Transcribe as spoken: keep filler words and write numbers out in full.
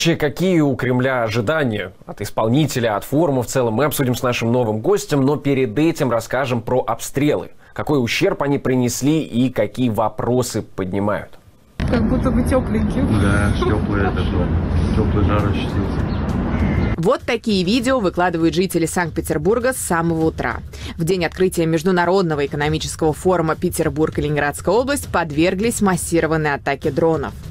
Какие у Кремля ожидания от исполнителя, от форума в целом, мы обсудим с нашим новым гостем, но перед этим расскажем про обстрелы. Какой ущерб они принесли и какие вопросы поднимают. Как будто бы тепленький. Да, теплый это был. Теплый жар ощутился. Вот такие видео выкладывают жители Санкт-Петербурга с самого утра. В день открытия Международного экономического форума Петербург и Ленинградская область подверглись массированной атаке дронов.